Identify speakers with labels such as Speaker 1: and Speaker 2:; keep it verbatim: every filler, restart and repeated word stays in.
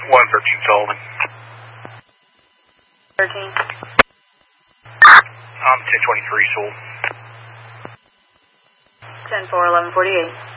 Speaker 1: one thirteen Sullivan.
Speaker 2: thirteen.
Speaker 1: I'm ten twenty-three Soul.
Speaker 2: ten four, eleven forty-eight.